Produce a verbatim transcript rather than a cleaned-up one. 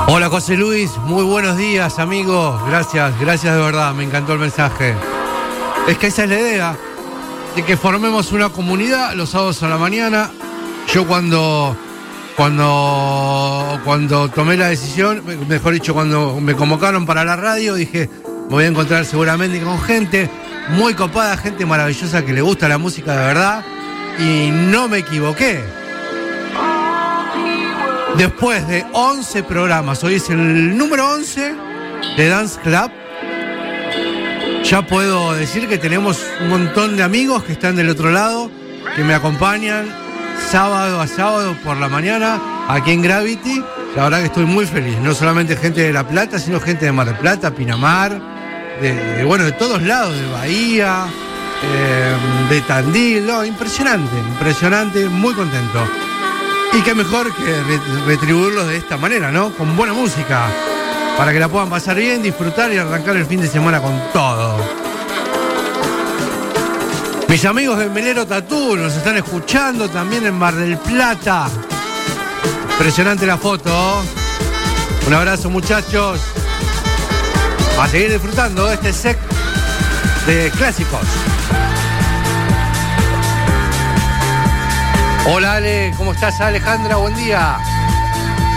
Hola José Luis, muy buenos días amigos, gracias, gracias de verdad, me encantó el mensaje. Es que esa es la idea, de que formemos una comunidad los sábados a la mañana. Yo cuando, cuando, cuando tomé la decisión, mejor dicho, cuando me convocaron para la radio, dije, me voy a encontrar seguramente con gente muy copada, gente maravillosa que le gusta la música de verdad, y no me equivoqué. Después de once programas, hoy es el número once de Dance Club, ya puedo decir que tenemos un montón de amigos que están del otro lado, que me acompañan sábado a sábado por la mañana aquí en Gravity. La verdad que estoy muy feliz, no solamente gente de La Plata, sino gente de Mar del Plata, Pinamar, de, de bueno, de todos lados, de Bahía, eh, de Tandil, no, impresionante, impresionante, muy contento. Y qué mejor que retribuirlos de esta manera, ¿no? Con buena música, para que la puedan pasar bien, disfrutar y arrancar el fin de semana con todo. Mis amigos de Melero Tatú nos están escuchando también en Mar del Plata. Impresionante la foto. Un abrazo, muchachos. A seguir disfrutando de este set de clásicos. Hola Ale, ¿cómo estás Alejandra? Buen día.